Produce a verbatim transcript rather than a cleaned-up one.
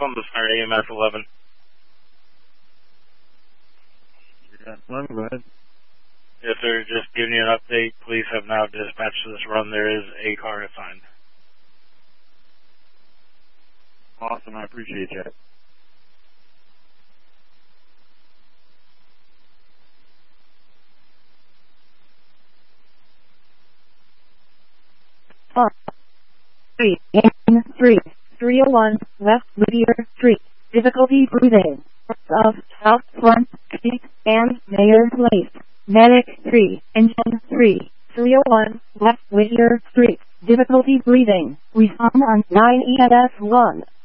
Columbus Fire, A M S eleven. Yeah, eleven, go ahead. Yes, sir. Just giving you an update. Police have now dispatched to this run. There is a car assigned. Awesome. I appreciate that. Four, three, and three, three oh one, West Whittier Street. Difficulty breathing. Of South Front Street and Mayor Place. Medic three, Engine three, three oh one, West Whittier Street. Difficulty breathing. Respond on nine E M S one.